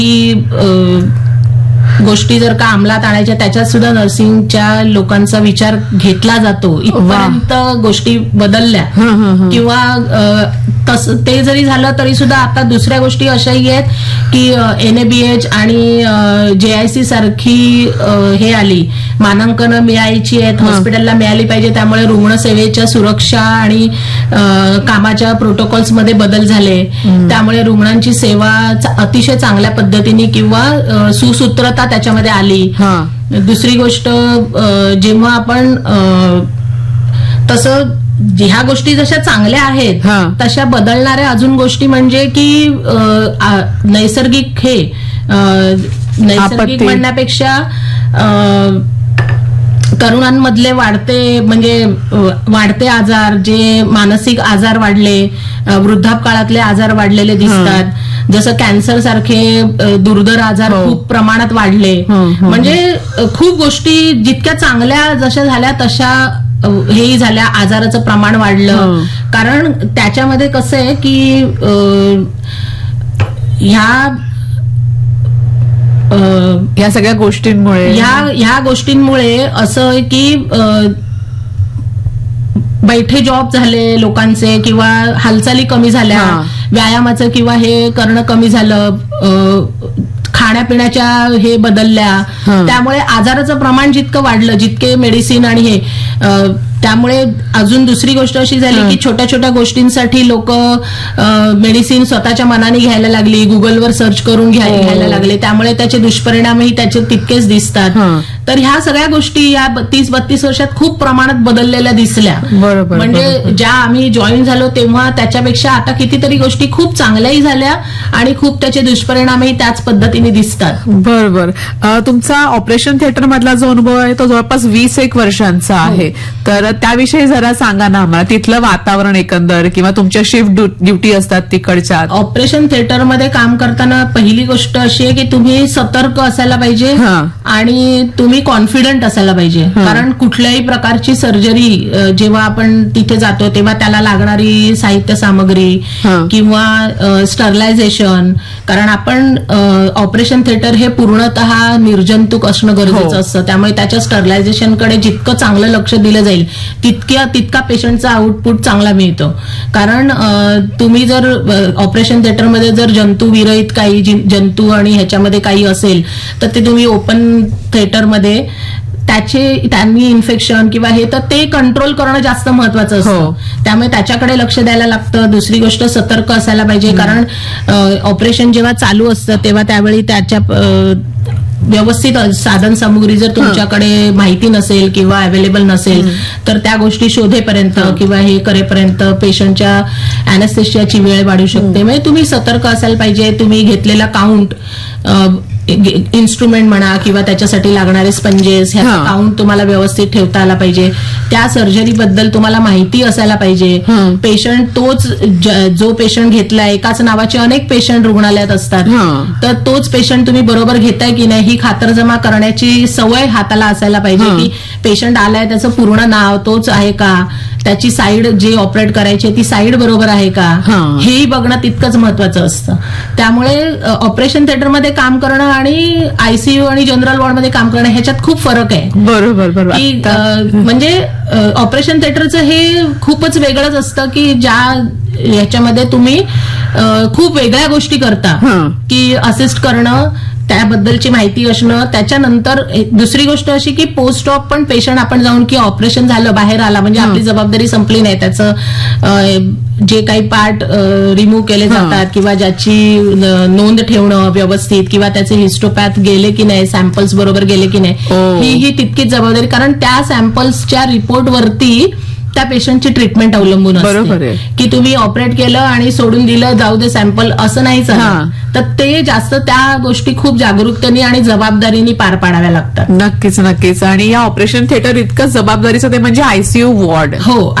गोष्टी जर का अंमलात आणायच्या त्याच्यात सुद्धा नर्सिंगच्या लोकांचा विचार घेतला जातो. इथपर्यंत गोष्टी बदलल्या किंवा ते जरी झालं तरी सुद्धा आता दुसऱ्या गोष्टी अशाही आहेत की NABH आणि JIC सारखी हे आली, मानांकनं मिळायची आहेत, हॉस्पिटलला मिळाली पाहिजे. त्यामुळे रुग्णसेवेच्या सुरक्षा आणि कामाच्या प्रोटोकॉल्स मध्ये बदल झाले. त्यामुळे रुग्णांची सेवा अतिशय चांगल्या पद्धतीने किंवा सुसूत्रता त्याच्यामध्ये आली. दुसरी गोष्ट, जेव्हा आपण तसं ह्या गोष्टी जशा चांगल्या आहेत तशा बदलणाऱ्या अजून गोष्टी म्हणजे की नैसर्गिक म्हणण्यापेक्षा तरुणांमधले वाढते आजार, जे मानसिक आजार वाढले, वृद्धापकाळातले आजार वाढलेले दिसतात. जसं कॅन्सर सारखे दुर्धर आजार खूप प्रमाणात वाढले. म्हणजे खूप गोष्टी जितक्या चांगल्या जशा झाल्या तशा हेही झाल्या. आजाराचं प्रमाण वाढलं. कारण त्याच्यामध्ये कसं आहे की ह्या सगळ्या गोष्टींमुळे ह्या गोष्टींमुळे असं आहे की बैठे जॉब झाले लोकांचे किंवा हालचाली कमी झाल्या, व्यायामाचं किंवा हे करणं कमी झालं, खाण्यापिण्याच्या हे बदलल्या. त्यामुळे आजाराचं प्रमाण जितकं वाढलं, जितके मेडिसिन आणि हे, त्यामुळे अजून दुसरी गोष्ट अशी झाली की छोट्या छोट्या गोष्टींसाठी लोक मेडिसिन स्वतःच्या मनाने घ्यायला लागली, गुगलवर सर्च करून घ्यायला लागले. त्यामुळे त्याचे दुष्परिणामही त्याचे तितकेच दिसतात. तर ह्या सगळ्या गोष्टी या 30-32 वर्षात खूप प्रमाणात बदललेल्या दिसल्या. म्हणजे ज्या आम्ही जॉईन झालो तेव्हा त्याच्यापेक्षा आता कितीतरी गोष्टी खूप चांगल्याही झाल्या आणि खूप त्याचे दुष्परिणामही त्याच पद्धतीने दिसतात. बरोबर. तुमचा ऑपरेशन थिएटर मधला जो अनुभव आहे तो जवळपास 20 वर्षांचा आहे. तर त्याविषयी जरा सांगा ना आम्हाला, तिथलं वातावरण एकंदर किंवा तुमच्या शिफ्ट ड्युटी असतात तिकडच्या. ऑपरेशन थिएटरमध्ये काम करताना पहिली गोष्ट अशी आहे की तुम्ही सतर्क असायला पाहिजे आणि तुम्ही कॉन्फिडंट असायला पाहिजे. कारण कुठल्याही प्रकारची सर्जरी जेव्हा आपण तिथे जातो तेव्हा त्याला लागणारी साहित्य सामग्री किंवा स्टरलायझेशन, कारण आपण ऑपरेशन थिएटर हे पूर्णतः निर्जंतुक असणं गरजेचं असतं. त्यामुळे त्याच्या स्टरलायझेशनकडे जितकं चांगलं लक्ष दिलं जाईल तितका पेशंटचा आउटपुट चांगला मिळतो. कारण तुम्ही जर ऑपरेशन थिएटरमध्ये जर जंतू विरहित काही जंतू आणि ह्याच्यामध्ये काही असेल तर ते तुम्ही ओपन थिएटरमध्ये त्यांनी इन्फेक्शन किंवा हे, तर ते कंट्रोल करणं जास्त महत्वाचं असतं. त्यामुळे त्याच्याकडे लक्ष द्यायला लागतं. दुसरी गोष्ट, सतर्क असायला पाहिजे. कारण ऑपरेशन जेव्हा चालू असतं तेव्हा त्यावेळी त्याच्या व्यवस्थित साधन सामुग्री जर तुमच्याकडे माहिती नसेल किंवा अवेलेबल नसेल तर त्या गोष्टी शोधेपर्यंत किंवा हे करेपर्यंत पेशंटच्या अॅनेस्थेशियाची वेळ वाढू शकते. म्हणजे तुम्ही सतर्क असायला पाहिजे. तुम्ही घेतलेला काउंट, इन्स्ट्रुमेंट म्हणा किंवा त्याच्यासाठी लागणारे स्पंजेस, ह्याचा काउंट तुम्हाला व्यवस्थित ठेवता आला पाहिजे. त्या सर्जरीबद्दल तुम्हाला माहिती असायला पाहिजे. पेशंट तोच जो पेशंट घेतलाय, एकाच नावाचे अनेक पेशंट रुग्णालयात असतात, तर तोच पेशंट तुम्ही बरोबर घेताय की नाही ही खातरजमा करण्याची सवय हाताला असायला पाहिजे. की पेशंट आलाय त्याचं पूर्ण नाव तोच आहे का, त्याची साईड जे ऑपरेट करायची ती साईड बरोबर आहे का, हेही बघणं तितकंच महत्वाचं असतं. त्यामुळे ऑपरेशन थिएटरमध्ये काम करणं आणि ICU आणि जनरल वॉर्डमध्ये काम करणं ह्याच्यात खूप फरक आहे. बरोबर. म्हणजे ऑपरेशन थिएटरचं हे खूपच वेगळंच असतं की ज्या ह्याच्यामध्ये तुम्ही खूप वेगळ्या गोष्टी करता, की असिस्ट करणं, त्याबद्दलची माहिती असणं. त्याच्यानंतर दुसरी गोष्ट अशी की पोस्ट ऑप पण पेशंट आपण जाऊन की ऑपरेशन झालं बाहेर आला म्हणजे आपली जबाबदारी संपली नाही. त्याचं जे काही पार्ट रिमूव्ह केले जातात किंवा ज्याची नोंद ठेवणं व्यवस्थित किंवा त्याचे हिस्टोपॅथ गेले की नाही, सॅम्पल्स बरोबर गेले की नाही, ही तितकीच जबाबदारी. कारण त्या सॅम्पल्सच्या रिपोर्टवरती त्या पेशंटची ट्रीटमेंट अवलंबून असते. की तुम्ही ऑपरेट केलं आणि सोडून दिलं, जाऊ दे सॅम्पल, असं नाही चालत. तर ते जास्त त्या गोष्टी खूप जागरूकतेने आणि जबाबदारीने पार पाडाव्या लागतात. नक्कीच. आणि या ऑपरेशन थिएटर इतकं जबाबदारीचं ते म्हणजे ICU वॉर्ड. हो,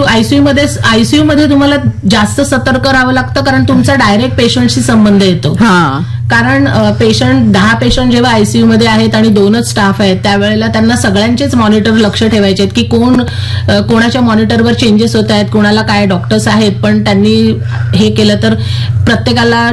आयसीयू मध्ये तुम्हाला जास्त सतर्क राहावं लागतं. कारण तुमचा डायरेक्ट पेशंटशी संबंध येतो. कारण 10 पेशंट जेव्हा ICU मध्ये आहेत आणि 2च स्टाफ आहेत त्यावेळेला त्यांना सगळ्यांचेच मॉनिटर लक्ष ठेवायचे आहेत की कोणाच्या मॉनिटरवर चेंजेस होत आहेत, कोणाला काय डॉक्टर्स आहेत, पण त्यांनी हे केलं तर प्रत्येकाला